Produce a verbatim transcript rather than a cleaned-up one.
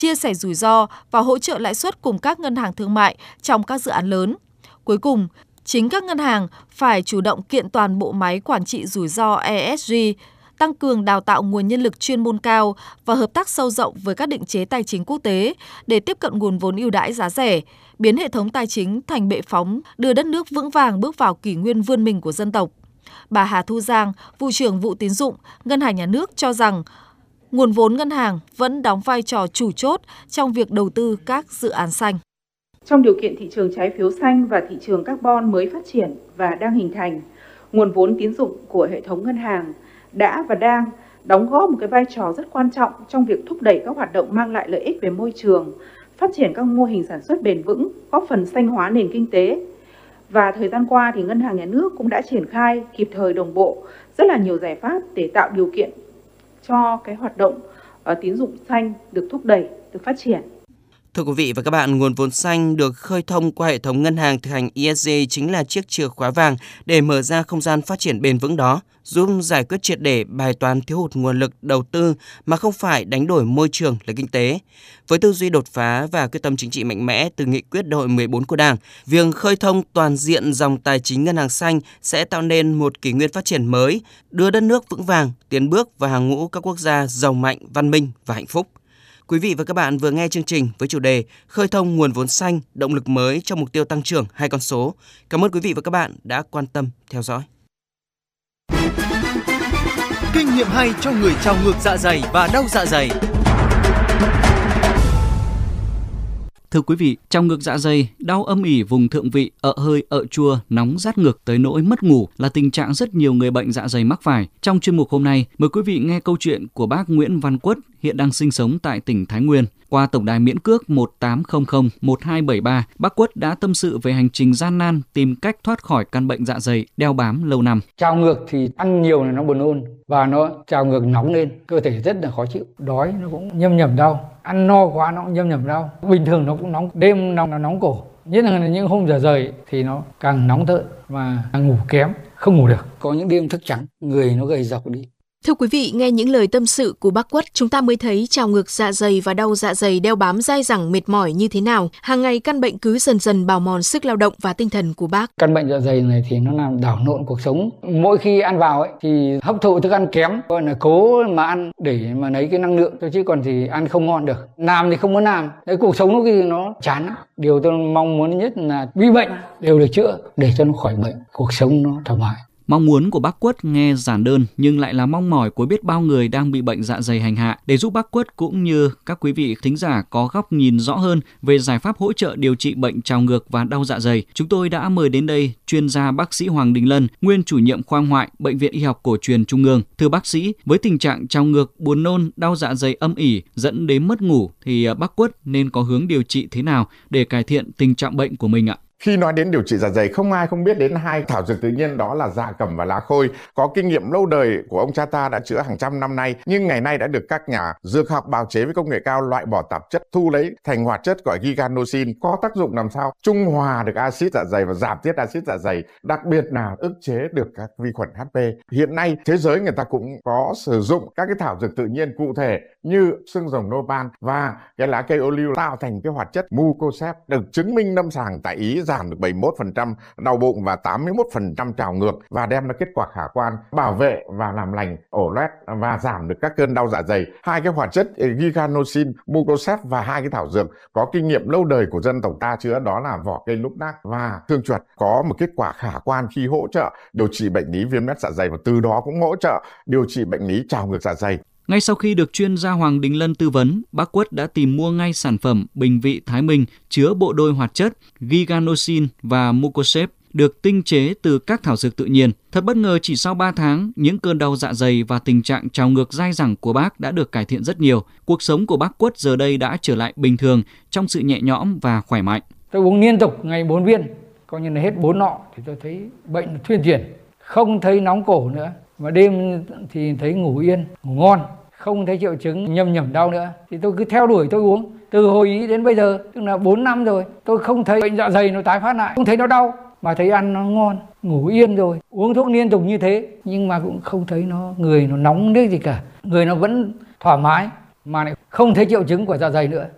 chia sẻ rủi ro và hỗ trợ lãi suất cùng các ngân hàng thương mại trong các dự án lớn. Cuối cùng, chính các ngân hàng phải chủ động kiện toàn bộ máy quản trị rủi ro E S G, tăng cường đào tạo nguồn nhân lực chuyên môn cao và hợp tác sâu rộng với các định chế tài chính quốc tế để tiếp cận nguồn vốn ưu đãi giá rẻ, biến hệ thống tài chính thành bệ phóng, đưa đất nước vững vàng bước vào kỷ nguyên vươn mình của dân tộc. Bà Hà Thu Giang, vụ trưởng vụ tín dụng, Ngân hàng Nhà nước cho rằng nguồn vốn ngân hàng vẫn đóng vai trò chủ chốt trong việc đầu tư các dự án xanh. Trong điều kiện thị trường trái phiếu xanh và thị trường carbon mới phát triển và đang hình thành, nguồn vốn tín dụng của hệ thống ngân hàng đã và đang đóng góp một cái vai trò rất quan trọng trong việc thúc đẩy các hoạt động mang lại lợi ích về môi trường, phát triển các mô hình sản xuất bền vững, góp phần xanh hóa nền kinh tế. Và thời gian qua thì Ngân hàng Nhà nước cũng đã triển khai kịp thời đồng bộ rất là nhiều giải pháp để tạo điều kiện cho cái hoạt động uh, tín dụng xanh được thúc đẩy, được phát triển. Thưa quý vị và các bạn, nguồn vốn xanh được khơi thông qua hệ thống ngân hàng thực hành E S G chính là chiếc chìa khóa vàng để mở ra không gian phát triển bền vững đó, giúp giải quyết triệt để bài toán thiếu hụt nguồn lực đầu tư mà không phải đánh đổi môi trường là kinh tế. Với tư duy đột phá và quyết tâm chính trị mạnh mẽ từ nghị quyết đại hội mười bốn của Đảng, việc khơi thông toàn diện dòng tài chính ngân hàng xanh sẽ tạo nên một kỷ nguyên phát triển mới, đưa đất nước vững vàng tiến bước vào hàng ngũ các quốc gia giàu mạnh, văn minh và hạnh phúc. Quý vị và các bạn vừa nghe chương trình với chủ đề Khơi thông nguồn vốn xanh, động lực mới cho mục tiêu tăng trưởng hai con số. Cảm ơn quý vị và các bạn đã quan tâm theo dõi. Kinh nghiệm hay cho người trào ngược dạ dày và đau dạ dày. Thưa quý vị, trào ngược dạ dày, đau âm ỉ vùng thượng vị, ợ hơi, ợ chua, nóng rát ngực tới nỗi mất ngủ là tình trạng rất nhiều người bệnh dạ dày mắc phải. Trong chuyên mục hôm nay, mời quý vị nghe câu chuyện của bác Nguyễn Văn Quất, hiện đang sinh sống tại tỉnh Thái Nguyên. Qua tổng đài miễn cước một tám không không một hai bảy ba, bác Quất đã tâm sự về hành trình gian nan tìm cách thoát khỏi căn bệnh dạ dày đeo bám lâu năm. Trào ngược thì ăn nhiều là nó buồn nôn và nó trào ngược nóng lên, cơ thể rất là khó chịu, đói nó cũng nhâm nhầm đau, ăn no quá nó cũng nhâm nhầm đau. Bình thường nó cũng nóng, đêm nóng nó nóng cổ, nhất là những hôm dạ dày thì nó càng nóng tợn và ngủ kém, không ngủ được. Có những đêm thức trắng, người nó gầy dọc đi. Thưa quý vị, nghe những lời tâm sự của bác Quất, chúng ta mới thấy trào ngược dạ dày và đau dạ dày đeo bám dai dẳng mệt mỏi như thế nào. Hàng ngày căn bệnh cứ dần dần bào mòn sức lao động và tinh thần của bác. Căn bệnh dạ dày này thì nó làm đảo lộn cuộc sống. Mỗi khi ăn vào ấy thì hấp thụ thức ăn kém, gọi là cố mà ăn để mà lấy cái năng lượng thôi, chứ còn thì ăn không ngon được. Làm thì không muốn làm, cái cuộc sống nó khi nó chán lắm. Điều tôi mong muốn nhất là bị bệnh đều được chữa để cho nó khỏi bệnh, cuộc sống nó thoải mái. Mong muốn của bác Quất nghe giản đơn nhưng lại là mong mỏi của biết bao người đang bị bệnh dạ dày hành hạ. Để giúp bác Quất cũng như các quý vị thính giả có góc nhìn rõ hơn về giải pháp hỗ trợ điều trị bệnh trào ngược và đau dạ dày, chúng tôi đã mời đến đây chuyên gia bác sĩ Hoàng Đình Lân, nguyên chủ nhiệm khoa ngoại Bệnh viện Y học Cổ truyền Trung ương. Thưa bác sĩ, với tình trạng trào ngược, buồn nôn, đau dạ dày âm ỉ dẫn đến mất ngủ thì bác Quất nên có hướng điều trị thế nào để cải thiện tình trạng bệnh của mình ạ? Khi nói đến điều trị dạ dày, không ai không biết đến hai thảo dược tự nhiên, đó là dạ cẩm và lá khôi. Có kinh nghiệm lâu đời của ông cha ta đã chữa hàng trăm năm nay, nhưng ngày nay đã được các nhà dược học bào chế với công nghệ cao loại bỏ tạp chất, thu lấy thành hoạt chất gọi giganosin, có tác dụng làm sao trung hòa được axit dạ dày và giảm tiết axit dạ dày, đặc biệt là ức chế được các vi khuẩn hát pê. Hiện nay thế giới người ta cũng có sử dụng các cái thảo dược tự nhiên cụ thể như xương rồng nopal và cái lá cây ô liu tạo thành cái hoạt chất mucosep, được chứng minh lâm sàng tại Ý giảm được bảy mươi mốt phần trăm đau bụng và tám mươi mốt phần trăm trào ngược và đem lại kết quả khả quan, bảo vệ và làm lành ổ loét và giảm được các cơn đau dạ dày. Hai cái hoạt chất giganosin, mucosep và hai cái thảo dược có kinh nghiệm lâu đời của dân tộc ta chữa, đó là vỏ cây lúc nác và thương chuột, có một kết quả khả quan khi hỗ trợ điều trị bệnh lý viêm loét dạ dày và từ đó cũng hỗ trợ điều trị bệnh lý trào ngược dạ dày. Ngay sau khi được chuyên gia Hoàng Đình Lân tư vấn, bác Quất đã tìm mua ngay sản phẩm Bình Vị Thái Minh chứa bộ đôi hoạt chất giganosin và mucosep được tinh chế từ các thảo dược tự nhiên. Thật bất ngờ, chỉ sau ba tháng, những cơn đau dạ dày và tình trạng trào ngược dai dẳng của bác đã được cải thiện rất nhiều. Cuộc sống của bác Quất giờ đây đã trở lại bình thường trong sự nhẹ nhõm và khỏe mạnh. Tôi uống liên tục ngày bốn viên, coi như là hết bốn nọ thì tôi thấy bệnh thuyên chuyển, không thấy nóng cổ nữa. Và đêm thì thấy ngủ yên, ngủ ngon, không thấy triệu chứng nhâm nhẩm đau nữa. Thì tôi cứ theo đuổi tôi uống, từ hồi ý đến bây giờ, tức là bốn năm rồi. Tôi không thấy bệnh dạ dày nó tái phát lại, không thấy nó đau, mà thấy ăn nó ngon, ngủ yên rồi. Uống thuốc liên tục như thế, nhưng mà cũng không thấy nó người nó nóng nết gì cả. Người nó vẫn thoải mái, mà lại không thấy triệu chứng của dạ dày nữa.